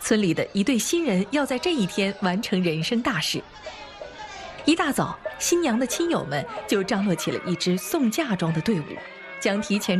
村里的一对新人要在这一天完成人生大事。一大早，新娘的亲友们就张罗起了一支送嫁妆的队伍，将提前